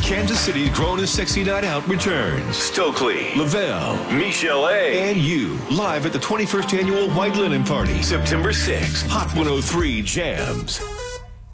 Kansas City's Grown and Sexy Night Out returns. Stokely, Lavelle, Michelle A., and you, live at the 21st Annual White Linen Party, September 6th. Hot 103 Jams.